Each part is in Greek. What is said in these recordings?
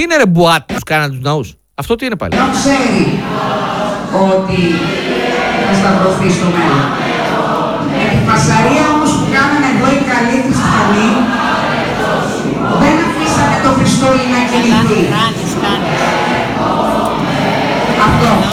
είναι ρε μπουάτ τους κάνανε τους ναούς? Αυτό τι είναι πάλι? Δεν ξέρει ότι θα σταυρωθεί στο μέλλον. Με τη φασαρία όμως που κάνανε εδώ οι καλοί χριστιανοί, δεν αφήσανε το Χριστόλι να κινηθεί. Αυτό.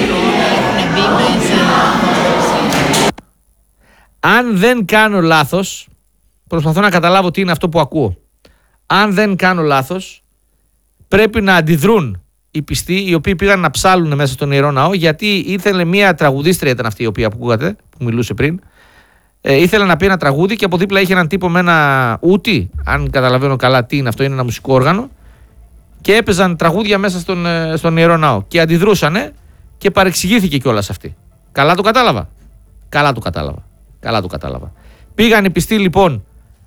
Αν δεν κάνω λάθος, προσπαθώ να καταλάβω τι είναι αυτό που ακούω. Αν δεν κάνω λάθος, πρέπει να αντιδρούν οι πιστοί, οι οποίοι πήγαν να ψάλουν μέσα στον Ιερό Ναό, γιατί ήθελε μια τραγουδίστρια, ήταν αυτή η οποία που ακούγατε, που μιλούσε πριν, ήθελε να πει ένα τραγούδι και από δίπλα είχε έναν τύπο με ένα ούτι, αν καταλαβαίνω καλά τι είναι αυτό, είναι ένα μουσικό όργανο, και έπαιζαν τραγούδια μέσα στον Ιερό Ναό και αντιδρούσανε και παρεξηγήθηκε κιόλας αυτή. Καλά το κατάλαβα. Καλά το κατάλαβα. Πήγαν οι πιστοί λοιπόν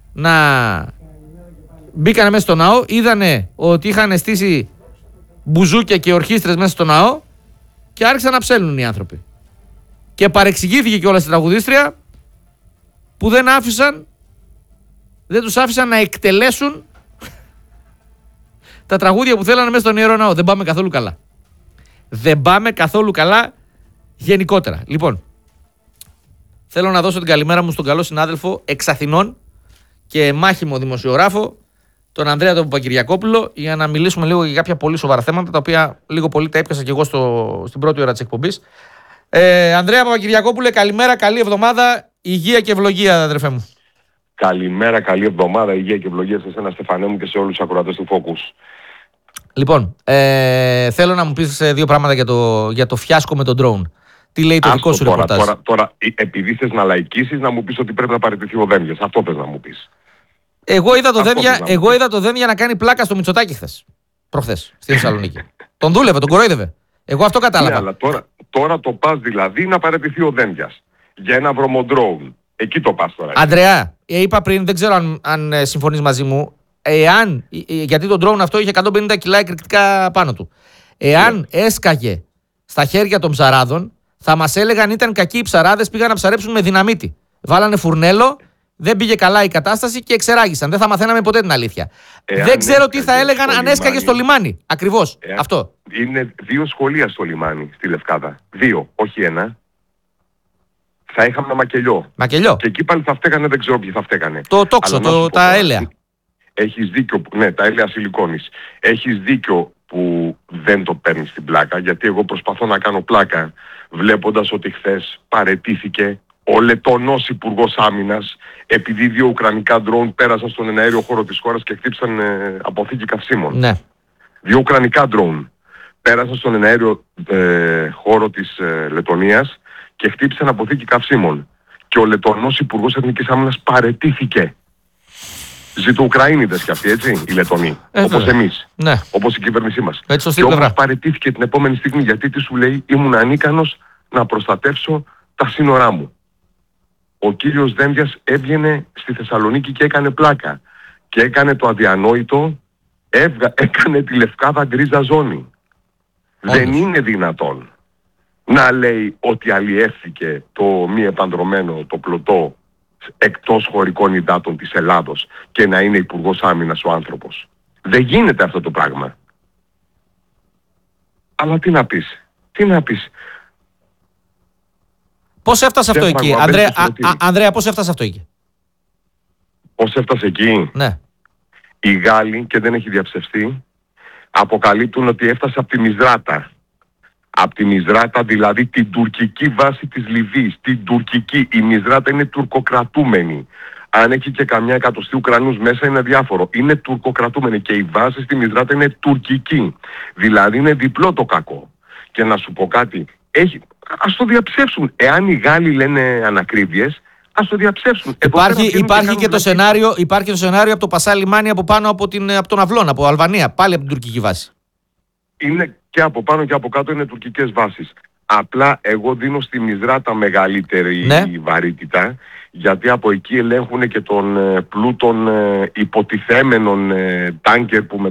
μπήκανε μέσα στο ναό, είδανε ότι είχαν στήσει μπουζούκια και ορχήστρες μέσα στο ναό και άρχισαν να ψέλνουν οι άνθρωποι. Και παρεξηγήθηκε κιόλας η τραγουδίστρια που δεν τους άφησαν να εκτελέσουν τα τραγούδια που θέλανε μέσα στον Ιερό Ναό. Δεν πάμε καθόλου καλά γενικότερα. Λοιπόν, θέλω να δώσω την καλημέρα μου στον καλό συνάδελφο εξ Αθηνών και μάχημο δημοσιογράφο, τον Ανδρέα τον Παπακυριακόπουλο, για να μιλήσουμε λίγο για κάποια πολύ σοβαρά θέματα, τα οποία λίγο πολύ τα έπιασα και εγώ στην πρώτη ώρα της εκπομπής. Ανδρέα Παπακυριακόπουλε, καλημέρα, καλή εβδομάδα, υγεία και ευλογία, αδερφέ μου. Καλημέρα, καλή εβδομάδα, υγεία και ευλογία σε εσένα, Στεφανέ μου, και σε όλους τους ακροατές του Focus. Λοιπόν, θέλω να μου πεις δύο πράγματα για το φιάσκο με τον drone. Τι λέει το δικό σου ρεπορτάζ? Τώρα, επειδή θες να λαϊκίσεις, να μου πεις ότι πρέπει να παραιτηθεί ο Δένδιας. Αυτό θες να μου πεις. Εγώ είδα το Δένδια να κάνει πλάκα στο Μητσοτάκη προχθές, στη Θεσσαλονίκη. Τον δούλευε, τον κορόιδευε. Εγώ αυτό κατάλαβα. Ναι, αλλά τώρα το πας δηλαδή να παραιτηθεί ο Δένδιας για ένα βρωμοντρόουν. Εκεί το πας τώρα. Ανδρέα, είπα πριν, δεν ξέρω αν συμφωνείς μαζί μου, γιατί το drone αυτό είχε 150 κιλά εκρηκτικά πάνω του. Εάν έσκαγε στα χέρια των ψαράδων, θα μας έλεγαν ήταν κακοί οι ψαράδες, πήγαν να ψαρέψουν με δυναμίτη. Βάλανε φουρνέλο, δεν πήγε καλά η κατάσταση και εξεράγησαν. Δεν θα μαθαίναμε ποτέ την αλήθεια. Δεν ξέρω τι θα έλεγαν αν έσκαγε στο λιμάνι. Ακριβώς αυτό. Είναι 2 σχολεία στο λιμάνι, στη Λευκάδα. 2, όχι 1. Θα είχαμε ένα μακελιό. Και εκεί πάλι θα φταίγανε, δεν ξέρω ποιοι θα φταίγανε. Το τόξο, τα έλαια. Έχεις δίκιο, ναι, τα έλαια σιλικόνης. Έχεις δίκιο που δεν το παίρνεις στην πλάκα, γιατί εγώ προσπαθώ να κάνω πλάκα βλέποντας ότι χθες παραιτήθηκε ο Λετωνός Υπουργός Άμυνας, επειδή 2 ουκρανικά ντρόουν πέρασαν στον εναέριο χώρο της χώρας και χτύπησαν αποθήκη καυσίμων. Ναι. 2 ουκρανικά ντρόουν πέρασαν στον εναέριο χώρο της Λετωνίας και χτύπησαν αποθήκη καυσίμων. Και ο Λετωνός Υπουργός Εθνικής Άμυνας παραιτήθηκε. Ζητοουκραΐνιδες κι αυτοί, έτσι, οι Λετωνοί. Όπως εμείς. Ναι. Όπως η κυβέρνησή μας. Και όμως παραιτήθηκε την επόμενη στιγμή, γιατί τι σου λέει, ήμουν ανίκανος να προστατεύσω τα σύνορά μου. Ο κύριος Δένδιας έβγαινε στη Θεσσαλονίκη και έκανε πλάκα. Και έκανε το αδιανόητο, έκανε τη Λευκάδα γκρίζα ζώνη. Δεν είναι δυνατόν να λέει ότι αλλιεύθηκε το μη επανδρωμένο το πλωτό εκτός χωρικών υδάτων της Ελλάδος και να είναι Υπουργός Άμυνας ο άνθρωπος. Δεν γίνεται αυτό το πράγμα. Αλλά τι να πεις. Πώς έφτασε αυτό εκεί, Ανδρέα, πώς έφτασε αυτό εκεί? Πώς έφτασε εκεί? Ναι. Οι Γάλλοι, και δεν έχει διαψευστεί, αποκαλύπτουν ότι έφτασε από τη Μισδράτα. Από τη Μισδράτα, δηλαδή την τουρκική βάση της Λιβύης. Την τουρκική. Η Μισδράτα είναι τουρκοκρατούμενη. Αν έχει και καμιά εκατοστή Ουκρανούς μέσα είναι διάφορο. Είναι τουρκοκρατούμενη και η βάση στη Μισδράτα είναι τουρκική. Δηλαδή είναι διπλό το κακό. Και να σου πω κάτι, ας το διαψεύσουν. Εάν οι Γάλλοι λένε ανακρίβειες, ας το διαψεύσουν. Υπάρχει και το σενάριο από το Πασά λιμάνι από πάνω από τον Αυλών, από Αλβανία, πάλι από την τουρκική βάση. Είναι και από πάνω και από κάτω είναι τουρκικές βάσεις. Απλά εγώ δίνω στη Μισδράτα μεγαλύτερη βαρύτητα, γιατί από εκεί ελέγχουν και τον πλούτον υποτιθέμενων τάνκερ που